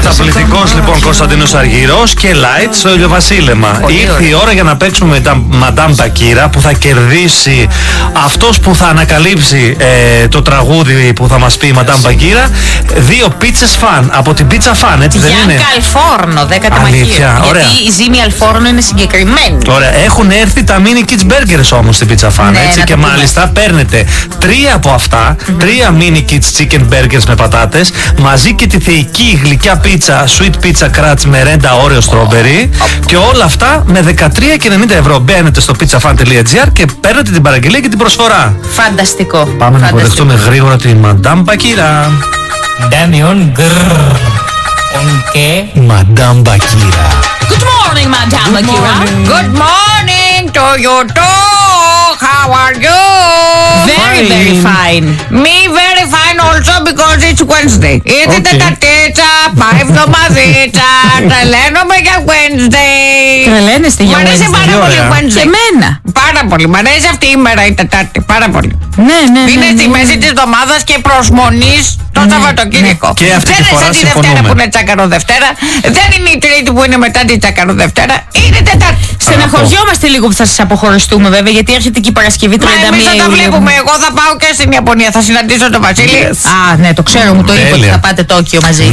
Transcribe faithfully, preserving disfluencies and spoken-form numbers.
Καταπληκτικός λοιπόν Κωνσταντίνος Αργυρός και Light στο ηλιοβασίλεμα. Ήρθε η ώρα για να παίξουμε με τα Madame Bakira που θα κερδίσει αυτός που θα ανακαλύψει ε, το τραγούδι που θα μας πει η Madame Bakira. Δύο πίτσες φαν από την Pizza Fan, έτσι δεν είναι? Γιάνκα Αλφόρνο, δέκατα μαχείο. Ωραία. Γιατί η ζύμη Αλφόρνο είναι συγκεκριμένη. Ωραία. Έχουν έρθει τα mini kids burgers όμως στην Pizza Fan, Ναι, έτσι, και μάλιστα παίρνετε τρία από αυτά, mm-hmm. τρία mini kids chicken burgers με πατάτες, μαζί και τη θεϊκή γλυκιά πίτσα sweet pizza crunch με ρέντα Oreo strawberry, και όλα αυτά με δεκατρία και ενενήντα ευρώ. Μπαίνετε στο pizzafan τελεία gr και παίρνετε την παραγγελία και την προσφορά. Φανταστικό. Πάμε Φανταστικό. να υποδεχτούμε γρήγορα τη Madame Bakira. Damion grrr. Onke. Madame Bakira. Good morning, Madame Bakira. Good morning to you too. How are you? Very, very fine. Me very fine also because it's Wednesday. Είναι Okay. τεταρτίτσα, πάει εβδομαδίτσα, τρελαίνομαι για Wednesday. Τρελαίνεστε για Μ' αρέσει Wednesday. πάρα πολύ Ωραία. Wednesday. Και εμένα. Πάρα πολύ. Μ' αρέσει αυτή η ημέρα η Τετάρτη. Πάρα πολύ. Ναι, ναι, ναι. Είναι ναι, στη ναι. μέση της εβδομάδας και προσμονής το Σαββατοκύριακο. Και αυτή δεν τη είναι φορά σαν τη Δευτέρα συμφωνούμε. που είναι τσάκαρο Δευτέρα. Δεν είναι η Τρίτη που είναι μετά τη τσάκαρο Δευτέρα. Είναι Τετάρτη. Στεναχωριόμαστε λίγο που θα σας αποχωριστούμε βέβαια, γιατί έρχεται και η Παρασκευή Μα τριάντα εμείς μία θα τα Ιουλίου. βλέπουμε. Εγώ θα πάω και στην Ιαπωνία. Θα συναντήσω τον Βασίλη. Yes. Α, ναι, το ξέρω, μου το είπε ότι Τέλεια. θα πάτε Τόκιο μαζί.